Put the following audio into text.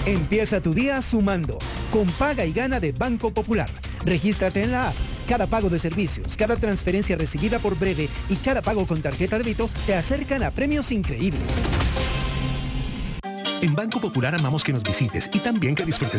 Empieza tu día sumando con Paga y Gana de Banco Popular. Regístrate en la app. Cada pago de servicios, cada transferencia recibida por Breve y cada pago con tarjeta de débito te acercan a premios increíbles. En Banco Popular amamos que nos visites y también que disfrutes